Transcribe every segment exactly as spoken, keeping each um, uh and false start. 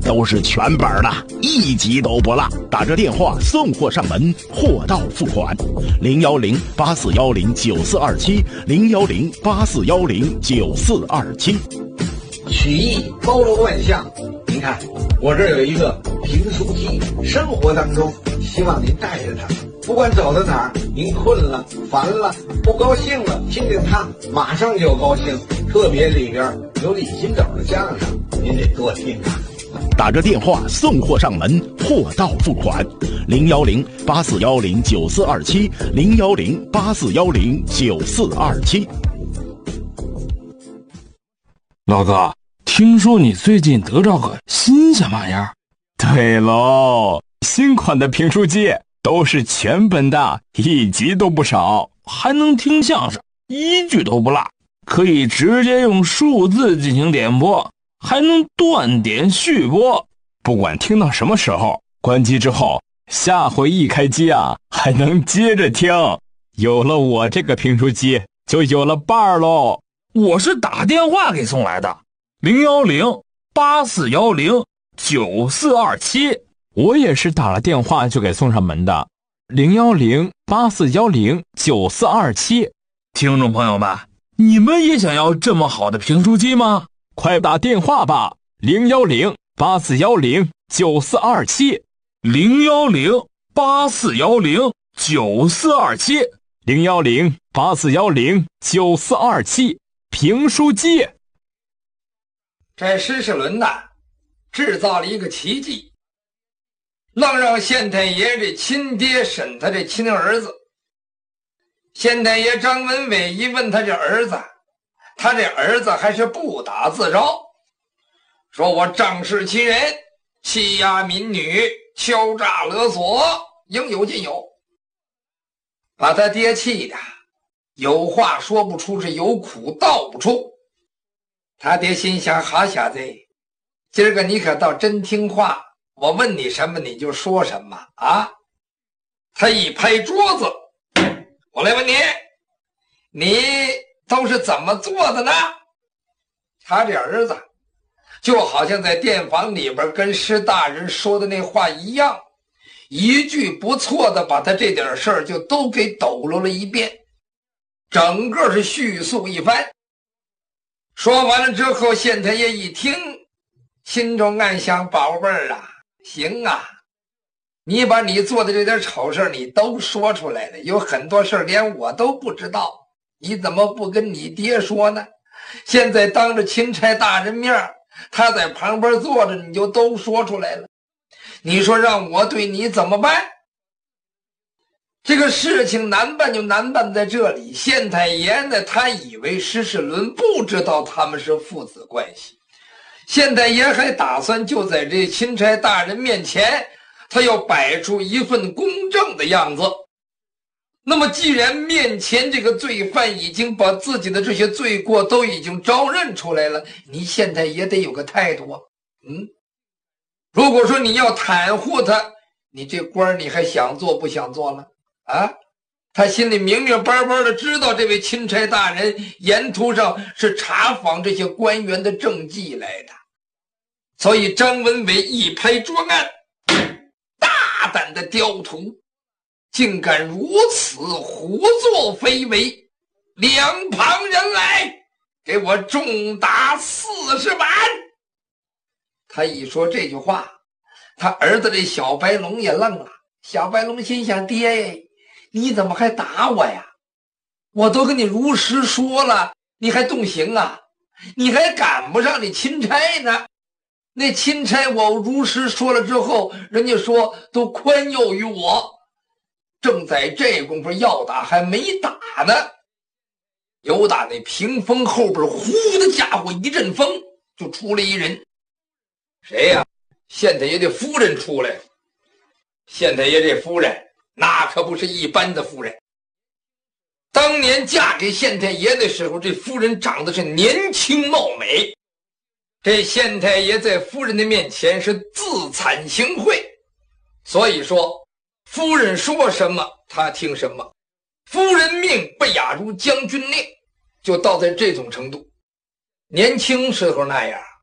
都是全本的，一集都不落。打着电话送货上门，货到付款。零幺零八四幺零九四二七，零幺零八四幺零九四二七。 曲艺包罗万象，您看我这儿有一个评书机，生活当中希望您带着它，不管走到哪儿，您困了、烦了、不高兴了，听听它，马上就高兴。特别里边有李金斗的相声，您得多听啊。 打着电话送货上门，货到付款。零幺零八四幺零九四二七，零幺零八四幺零九四二七。 老哥，听说你最近得着个新鲜玩意儿？ 对喽，新款的评书机都是全本的，一集都不少， 还能听相声，一句都不落，可以直接用数字进行点播，还能断点续播。 不管听到什么时候，关机之后，下回一开机啊，还能接着听。有了我这个评书机，就有了伴儿喽。 我是打电话给送来的，零幺零八四幺零九四二七。 我也是打了电话就给送上门的，零幺零八四幺零九四二七。 听众朋友们，你们也想要这么好的评书机吗？ 快打电话吧，零幺零八四幺零九四二七， 零幺零八四幺零九四二七， 零幺零八四幺零九四二七。评书机。 这施世伦呐，制造了一个奇迹，愣让县太爷这亲爹审他这亲儿子。县太爷张文伟一问他这儿子，他这儿子还是不打自招，说我仗势欺人，欺压民女，敲诈勒索，应有尽有，把他爹气的有话说不出，是有苦道不出。他爹心想，好小子，今儿个你可倒真听话，我问你什么你就说什么啊。他一拍桌子，我来问你，你都是怎么做的呢？他这儿子就好像在店房里边跟施大人说的那话一样，一句不错的把他这点事儿就都给抖搂了一遍，整个是叙述一番。说完了之后，县太爷一听，心中暗想，宝贝儿啊，行啊，你把你做的这点丑事你都说出来了，有很多事连我都不知道，你怎么不跟你爹说呢？现在当着钦差大人面，他在旁边坐着，你就都说出来了，你说让我对你怎么办？这个事情难办就难办在这里，县太爷呢，他以为施世伦不知道他们是父子关系，县太爷还打算就在这钦差大人面前，他要摆出一份公正的样子。那么既然面前这个罪犯已经把自己的这些罪过都已经招认出来了，你县太爷得有个态度啊。嗯，如果说你要袒护他，你这官你还想做不想做了啊？他心里明明白白的知道这位钦差大人沿途上是查访这些官员的政绩来的，所以张文伟一拍桌案，大胆的刁徒，竟敢如此胡作非为，两旁人来，给我重打四十板。他一说这句话，他儿子这小白龙也愣了。小白龙心想，爹，你怎么还打我呀？我都跟你如实说了，你还动刑啊？你还赶不上你钦差呢。那钦差我如实说了之后，人家说都宽宥于我，正在这功夫要打还没打呢，有打那屏风后边呼的家伙一阵风，就出来一人。谁呀？县太爷的夫人出来了。县太爷这夫人那可不是一般的夫人，当年嫁给县太爷的时候，这夫人长得是年轻貌美，这县太爷在夫人的面前是自惭形秽，所以说夫人说什么他听什么，夫人命不亚如将军令，就到在这种程度。年轻时候那样，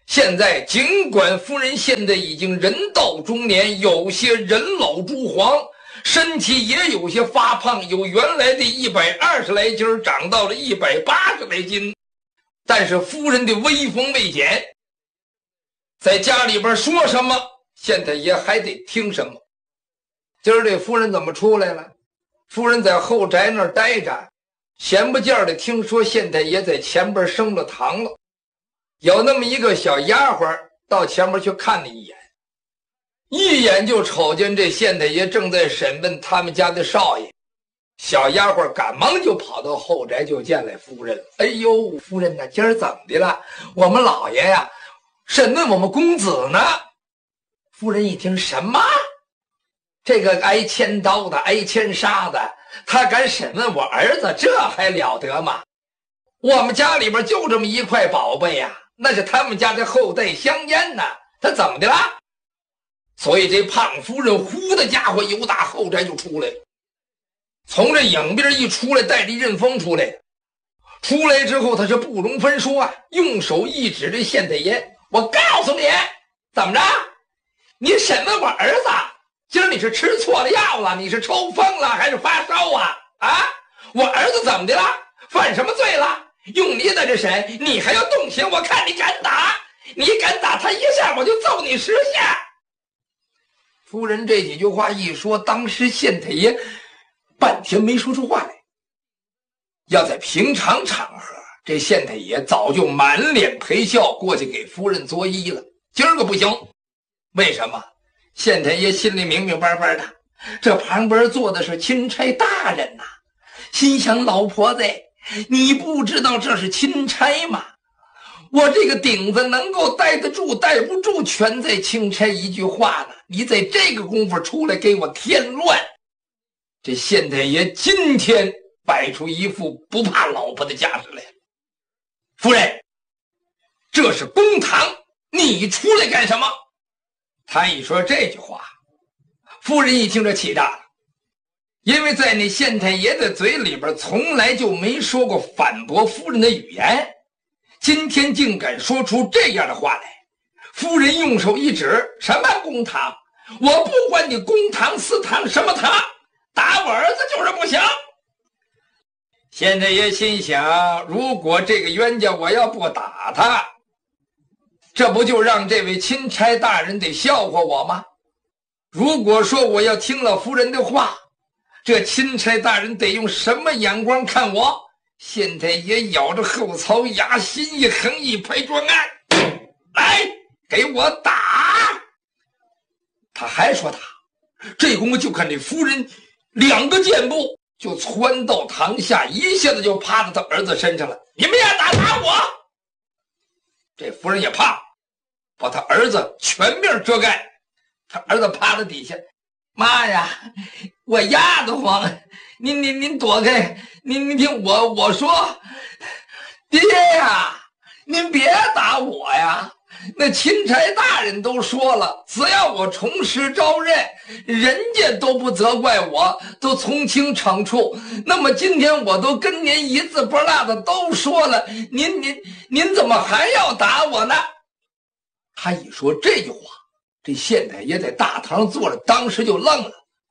现在尽管夫人现在已经人到中年，有些人老珠黄，身体也有些发胖，由原来的一百二十来斤长到了一百八十来斤，但是夫人的威风未减，在家里边说什么县太爷还得听什么。今儿这夫人怎么出来了？夫人在后宅那儿待着，闲不见的听说县太爷在前边升了堂了，有那么一个小丫鬟到前面去看了一眼，一眼就瞅见这县太爷正在审问他们家的少爷。小丫鬟赶忙就跑到后宅就见来夫人。哎呦，夫人呐，今儿怎么的了？我们老爷呀审问我们公子呢。夫人一听，什么？这个挨千刀的，挨千杀的，他敢审问我儿子，这还了得吗？我们家里边就这么一块宝贝呀、啊，那是他们家的后代香烟呐，他怎么的了？所以这胖夫人呼的家伙由打后宅就出来了，从这影边一出来，带着一阵风出来的。出来之后，他是不容分说啊，用手一指这县太爷，我告诉你，怎么着？你审问我儿子，今儿你是吃错了药了，你是抽风了还是发烧啊？啊，我儿子怎么的了？犯什么罪了？用你在这审，你还要动刑？我看你敢打，你敢打他一下，我就揍你十下。夫人这几句话一说，当时县太爷半天没说出话来。要在平常场合，这县太爷早就满脸陪笑过去给夫人作揖了。今儿个不行，为什么？县太爷心里明明白白的，这旁边坐的是钦差大人呐、啊，心想老婆子，你不知道这是钦差吗？我这个顶子能够待得住待不住，全在钦差一句话呢。你在这个功夫出来给我添乱。这县太爷今天摆出一副不怕老婆的架势来了。夫人，这是公堂，你出来干什么？他一说这句话，夫人一听这气炸了，因为在那县太爷的嘴里边从来就没说过反驳夫人的语言，今天竟敢说出这样的话来。夫人用手一指，什么公堂？我不管你公堂私堂什么堂，打我儿子就是不行。县太爷心想，如果这个冤家我要不打他，这不就让这位钦差大人得笑话我吗？如果说我要听了夫人的话，这钦差大人得用什么眼光看我？县太爷咬着后槽牙，心一横，一拍桌案，来，给我打！他还说打，这功夫就看这夫人两个箭步就窜到堂下，一下子就趴到他儿子身上了。你们要打打我！这夫人也怕，把他儿子全面遮盖。他儿子趴在底下，妈呀，我压得慌，您您您躲开，您您听我我说，爹呀，您别打我呀！那钦差大人都说了，只要我从实招认，人家都不责怪我，都从轻惩处。那么今天我都跟您一字不落的都说了，您您您怎么还要打我呢？他一说这句话，这县太爷在大堂上坐着，当时就愣了，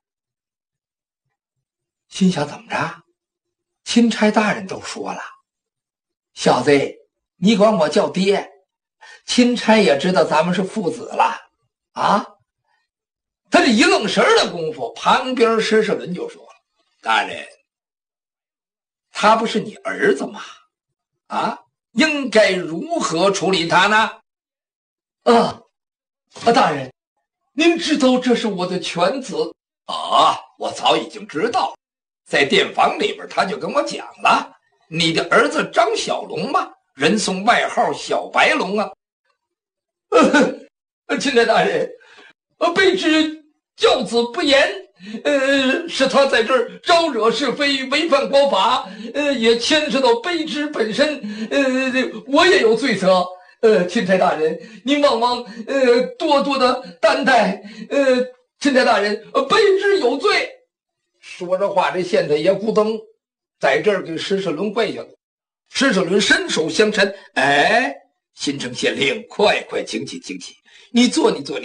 心想怎么着？钦差大人都说了，小子，你管我叫爹。钦差也知道咱们是父子了啊！他这一愣神的功夫，旁边施世伦就说了：“大人，他不是你儿子吗？啊，应该如何处理他呢？”啊啊，大人，您知道这是我的犬子啊！我早已经知道了，在店房里边他就跟我讲了，你的儿子张小龙嘛，人送外号小白龙啊。呃，钦差大人，呃，卑职教子不严，呃，是他在这儿招惹是非，违反国法，呃，也牵涉到卑职本身，呃，我也有罪责。呃，钦差大人，您望望，呃，多多的担待。呃，钦差大人，呃，卑职有罪。说着话，这县太爷咕噔在这儿给施世伦跪下了。施世伦伸手相搀，哎。 新城县令，快快请起，请起！你坐，你坐，你。